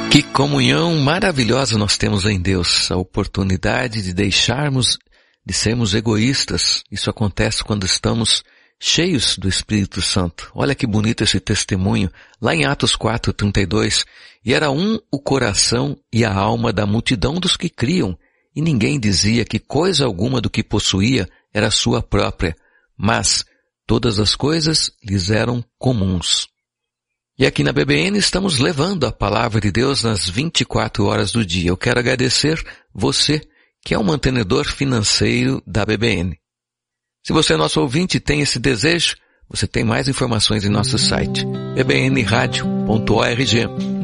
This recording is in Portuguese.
Que comunhão maravilhosa nós temos em Deus, a oportunidade de deixarmos de sermos egoístas. Isso acontece quando estamos cheios do Espírito Santo. Olha que bonito esse testemunho, lá em Atos 4:32. E era um o coração e a alma da multidão dos que criam, e ninguém dizia que coisa alguma do que possuía era sua própria, mas todas as coisas lhes eram comuns. E aqui na BBN estamos levando a palavra de Deus nas 24 horas do dia. Eu quero agradecer você, que é um mantenedor financeiro da BBN. Se você é nosso ouvinte e tem esse desejo, você tem mais informações em nosso site, bbnradio.org.